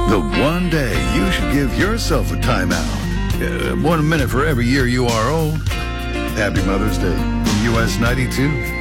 The one day you should give yourself a timeout. 1 minute for every year you are old. Happy Mother's Day from US 92.